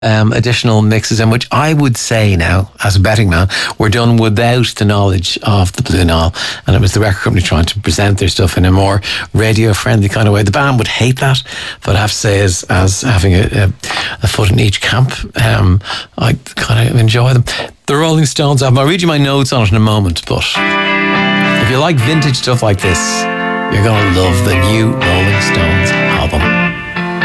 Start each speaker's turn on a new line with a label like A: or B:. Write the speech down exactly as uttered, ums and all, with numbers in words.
A: Um, additional mixes in, which I would say now, as a betting man, were done without the knowledge of the Blue Nile, and it was the record company trying to present their stuff in a more radio-friendly kind of way. The band would hate that, but I have to say, as, as having a, a, a foot in each camp, um, I kind of enjoy them. The Rolling Stones album, I'll read you my notes on it in a moment, but if you like vintage stuff like this, you're going to love the new Rolling Stones